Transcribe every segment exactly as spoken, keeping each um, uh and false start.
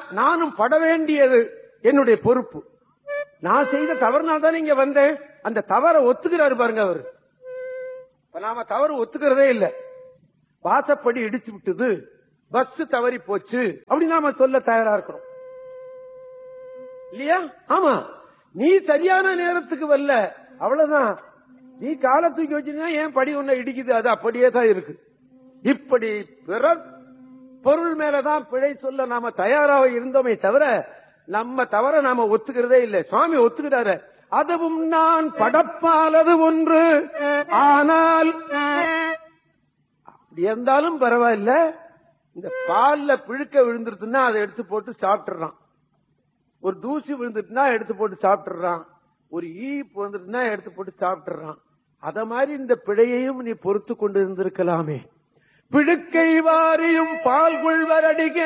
நானும் பட வேண்டியது என்னுடைய பொறுப்பு. நான் செய்த தவறுனால தான் இங்க வந்தேன். அந்த தவறை ஒத்துக்கிறாரு பாருங்க அவரு. நாம தவறு ஒத்துக்கிறதே இல்ல. வாசப்படி இடிச்சு விட்டது, பஸ் தவறி போச்சு அப்படி நாம சொல்ல தயாரா இருக்கிறோம் இல்லையா? ஆமா, நீ சரியான நேரத்துக்கு வரல, அவ்வளவுதான். நீ காலை தூக்கி வச்சிருந்தா ஏன் படி ஒண்ணு இடிக்குது, அது அப்படியே தான் இருக்கு. இப்படி பிற பொருள் மேலதான் பிழை சொல்ல நாம தயாராக இருந்தோமே தவிர நம்ம தவிர நாம ஒத்துக்கிறதே இல்லை. சுவாமி ஒத்துக்கிறாரு. அதுவும் நான் படப்பாலது ஒன்று, ஆனால் அப்படி இருந்தாலும் பரவாயில்ல, இந்த பால்ல பிழுக்க விழுந்துருச்சுன்னா அதை எடுத்து போட்டு சாப்பிட்டுறான். ஒரு தூசி விழுந்துட்டுனா எடுத்து போட்டு சாப்பிட்டுறான். ஒரு ஈப்பு வந்துட்டுனா எடுத்து போட்டு சாப்பிட்டுறான். அத மாதிரி இந்த பிழையையும் நீ பொறுத்து கொண்டு இருந்திருக்கலாமே. பிழுக்கை வாரியும் பால் கொள்வரடிகே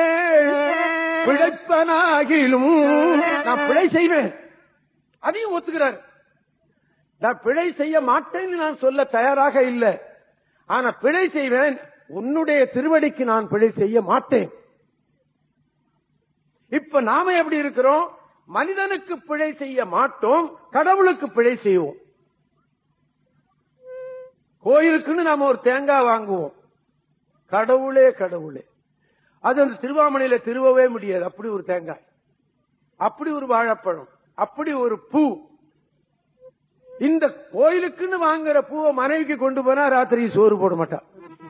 பிழைப்பனாகிலும் நான் பிழை செய்வேன், அதையும் ஒத்துக்கிறார். நான் பிழை செய்ய மாட்டேன்னு நான் சொல்ல தயாராக இல்லை. ஆனா பிழை செய்வேன், உன்னுடைய திருவடிக்கு நான் பிழை செய்ய மாட்டேன். இப்ப நாம எப்படி இருக்கிறோம்? மனிதனுக்கு பிழை செய்ய மாட்டோம், கடவுளுக்கு பிழை செய்வோம். கோயிலுக்குன்னு நாம ஒரு தேங்காய் வாங்குவோம். கடவுளே கடவுளே, அது அந்த திருவாமணியில திருவவே முடியாது. அப்படி ஒரு தேங்காய், அப்படி ஒரு வாழைப்பழம், அப்படி ஒரு பூ. இந்த கோயிலுக்குன்னு வாங்குற பூவை மனைவிக்கு கொண்டு போனா ராத்திரி சோறு போட மாட்டான்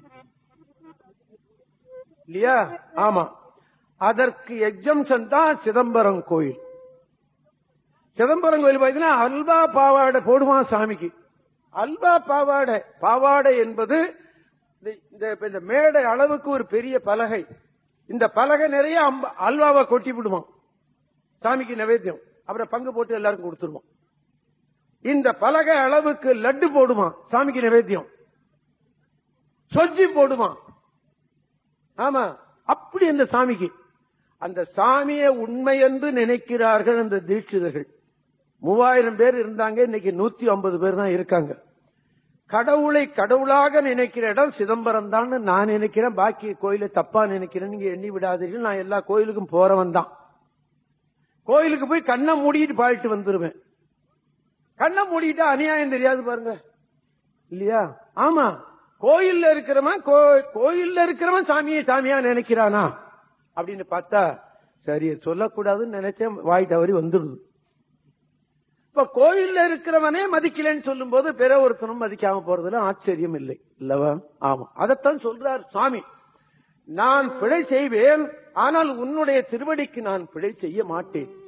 இல்லையா? ஆமா, அதற்கு எக்ஸம்ஷன் தான் சிதம்பரம் கோயில். சிதம்பரம் கோயில் பார்த்தீங்கன்னா அல்வா பாவாடை போடுவான் சாமிக்கு. அல்வா பாவாடை, பாவாடை என்பது இந்த மேடை அளவுக்கு ஒரு பெரிய பலகை. இந்த பலகை நிறைய அல்வாவை கொட்டி விடுவான் சாமிக்கு நைவேத்தியம். அப்புறம் பங்கு போட்டு எல்லாருக்கும் கொடுத்துருவான். இந்த பலகை அளவுக்கு லட்டு போடுவான் சாமிக்கு நைவேத்தியம். சொஜ்ஜி போடுவான். ஆமா, அப்படி அந்த சாமிக்கு. அந்த சாமியை உண்மை என்று நினைக்கிறார்கள் அந்த தீட்சிதர்கள். மூவாயிரம் பேர் இருந்தாங்க, இன்னைக்கு நூத்தி ஐம்பது பேர் தான் இருக்காங்க. கடவுளை கடவுளாக நினைக்கிற இடம் சிதம்பரம் தான் நான் நினைக்கிறேன். பாக்கி கோயிலை தப்பா நினைக்கிறேன், நீங்க எண்ணி விடாதீர்கள். நான் எல்லா கோயிலுக்கும் போறவன் தான். கோயிலுக்கு போய் கண்ணை மூடிட்டு பாடிட்டு வந்துருவேன். கண்ணை மூடிட்டா அநியாயம் தெரியாது பாருங்க இல்லையா? ஆமா, கோயில்ல இருக்கிறவன் கோயில்ல இருக்கிறவன் சாமியை சாமியா நினைக்கிறானா அப்படின்னு பார்த்தா சரி சொல்லக்கூடாதுன்னு நினைச்சேன், வாய் தவறி வந்துடுது. இப்ப கோயில்ல இருக்கிறவனே மதிக்கலன்னு சொல்லும் போது பிற ஒருத்தனும் மதிக்காம போறதுல ஆச்சரியம் இல்லை இல்லவா? ஆமா, அதைத்தான் சொல்றார் சுவாமி. நான் பிழை செய்வேன், ஆனால் உன்னுடைய திருவடிக்கு நான் பிழை செய்ய மாட்டேன்.